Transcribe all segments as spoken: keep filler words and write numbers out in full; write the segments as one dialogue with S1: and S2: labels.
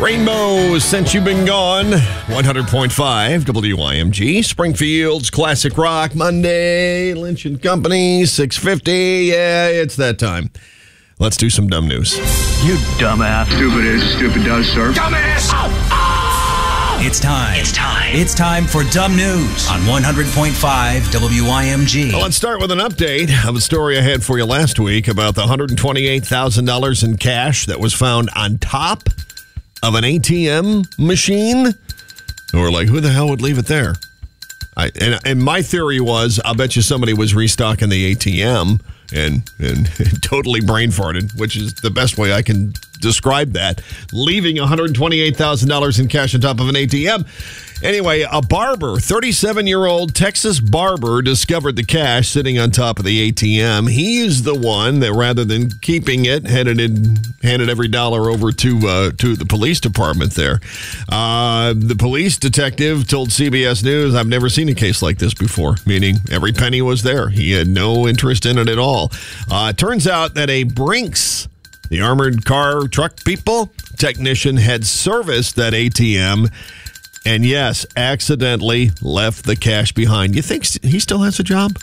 S1: Rainbow Since You've Been Gone, one hundred point five W I M G, Springfield's Classic Rock, Monday, Lynch and Company, six fifty. Yeah, it's that time. Let's do some dumb news.
S2: You dumbass.
S3: Stupid is, stupid does, sir.
S2: Dumbass! Oh, oh! It's time. It's time. It's time for Dumb News on one hundred point five W I M G.
S1: Well, let's start with an update of a story I had for you last week about the one hundred twenty-eight thousand dollars in cash that was found on top of an A T M machine. And we're like, who the hell would leave it there? I, and, and my theory was, I'll bet you somebody was restocking the A T M and, and totally brain farted, which is the best way I can describe that. Leaving one hundred twenty-eight thousand dollars in cash on top of an A T M. Anyway, a barber, thirty-seven-year-old Texas barber, discovered the cash sitting on top of the A T M. He's the one that, rather than keeping it, handed it, handed every dollar over to uh, to the police department there. Uh, the police detective told C B S News, I've never seen a case like this before, meaning every penny was there. He had no interest in it at all. Uh, it turns out that a Brinks, the armored car truck people, technician had serviced that A T M and, yes, accidentally left the cash behind. You think he still has a job?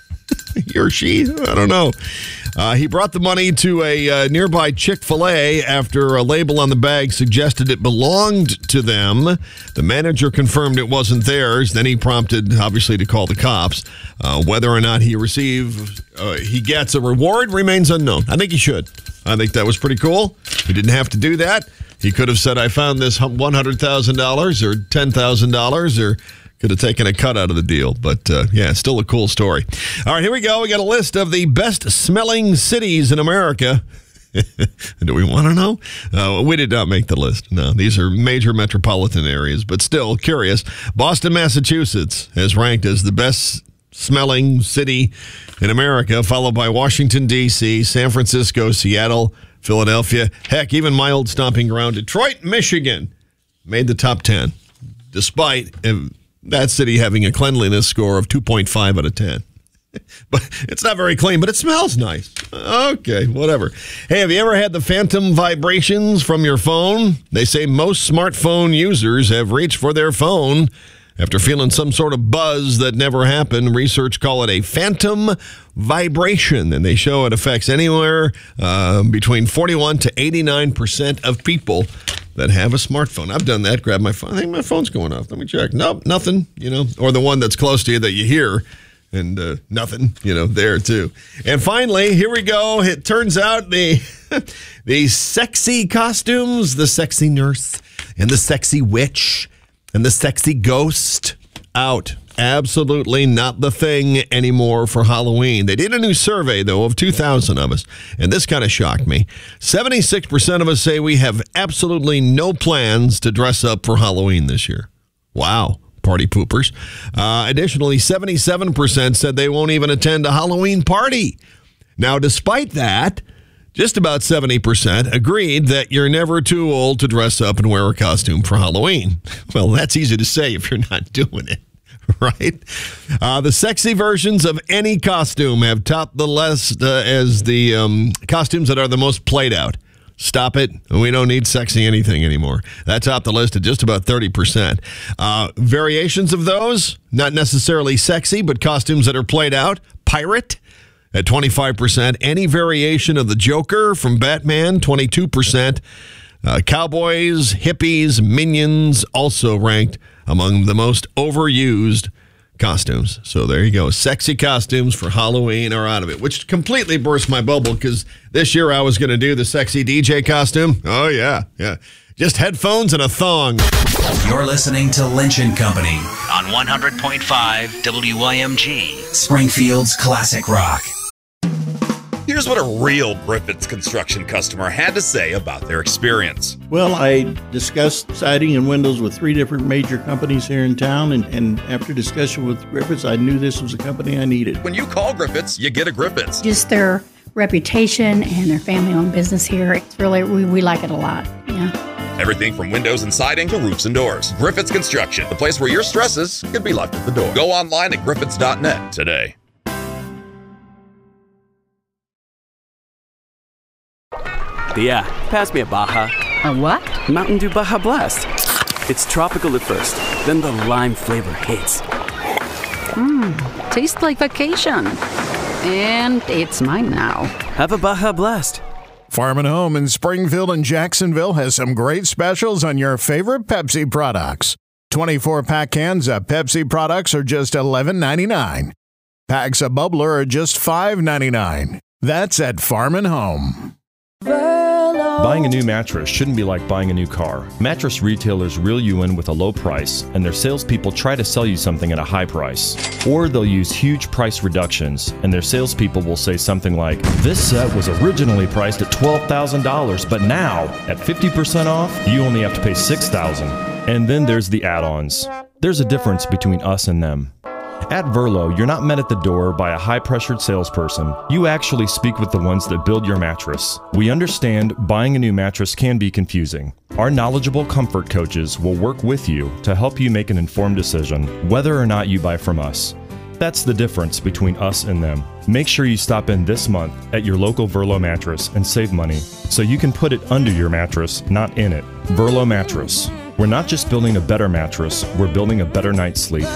S1: He or she? I don't know. Uh, he brought the money to a uh, nearby Chick-fil-A after a label on the bag suggested it belonged to them. The manager confirmed it wasn't theirs. Then he prompted, obviously, to call the cops. Uh, whether or not he receive, uh, he gets a reward remains unknown. I think he should. I think that was pretty cool. He didn't have to do that. He could have said, I found this one hundred thousand dollars or ten thousand dollars, or could have taken a cut out of the deal. But, uh, yeah, still a cool story. All right, here we go. We got a list of the best-smelling cities in America. Do we want to know? Uh, we did not make the list. No, these are major metropolitan areas, but still curious. Boston, Massachusetts is ranked as the best-smelling city in America, followed by Washington, D C, San Francisco, Seattle, Philadelphia. Heck, even my old stomping ground, Detroit, Michigan, made the top ten, despite uh, that city having a cleanliness score of two point five out of ten. But it's not very clean, but it smells nice. Okay, whatever. Hey, have you ever had the phantom vibrations from your phone? They say most smartphone users have reached for their phone after feeling some sort of buzz that never happened. Research call it a phantom vibration, and they show it affects anywhere uh, between forty-one to eighty-nine percent of people that have a smartphone. I've done that. Grab my phone. I think my phone's going off. Let me check. Nope, nothing, you know, or the one that's close to you that you hear. And uh, nothing, you know, there too. And finally, here we go. It turns out the the sexy costumes, the sexy nurse and the sexy witch and the sexy ghost, out. Absolutely not the thing anymore for Halloween. They did a new survey, though, of two thousand of us, and this kind of shocked me. seventy-six percent of us say we have absolutely no plans to dress up for Halloween this year. Wow. Party poopers. Uh, additionally, seventy-seven percent said they won't even attend a Halloween party. Now, despite that, just about seventy percent agreed that you're never too old to dress up and wear a costume for Halloween. Well, that's easy to say if you're not doing it, right? Uh, the sexy versions of any costume have topped the list uh, as the um, costumes that are the most played out. Stop it. We don't need sexy anything anymore. That topped the list at just about thirty percent. Uh, variations of those, not necessarily sexy, but costumes that are played out. Pirate at twenty-five percent. Any variation of the Joker from Batman, twenty-two percent. Uh, cowboys, hippies, minions, also ranked among the most overused costumes. So there you go. Sexy costumes for Halloween are out of it, which completely burst my bubble because this year I was going to do the sexy D J costume. Oh, yeah. Yeah. Just headphones and a thong.
S2: You're listening to Lynch and Company on one hundred point five W I M G, Springfield's Classic Rock.
S4: Here's what a real Griffiths Construction customer had to say about their experience.
S5: Well, I discussed siding and windows with three different major companies here in town, and, and after discussion with Griffiths, I knew this was a company I needed.
S4: When you call Griffiths, you get a Griffiths.
S6: Just their reputation and their family-owned business here, it's really, we, we like it a lot, yeah.
S4: Everything from windows and siding to roofs and doors. Griffiths Construction, the place where your stresses can be left at the door. Go online at griffiths dot net today.
S7: Tia, pass me a Baja. A what?
S8: Mountain Dew Baja Blast. It's tropical at first, then the lime flavor hits.
S7: Mmm, tastes like vacation. And it's mine now.
S8: Have a Baja Blast.
S9: Farm and Home in Springfield and Jacksonville has some great specials on your favorite Pepsi products. twenty-four pack cans of Pepsi products are just eleven ninety-nine. Packs of Bubbler are just five ninety-nine. That's at Farm and Home.
S10: Buying a new mattress shouldn't be like buying a new car. Mattress retailers reel you in with a low price, and their salespeople try to sell you something at a high price. Or they'll use huge price reductions, and their salespeople will say something like, "This set was originally priced at twelve thousand dollars, but now, at fifty percent off, you only have to pay six thousand dollars. And then there's the add-ons. There's a difference between us and them. At Verlo, you're not met at the door by a high-pressured salesperson. You actually speak with the ones that build your mattress. We understand buying a new mattress can be confusing. Our knowledgeable comfort coaches will work with you to help you make an informed decision, whether or not you buy from us. That's the difference between us and them. Make sure you stop in this month at your local Verlo mattress and save money, so you can put it under your mattress, not in it. Verlo Mattress. We're not just building a better mattress, we're building a better night's sleep.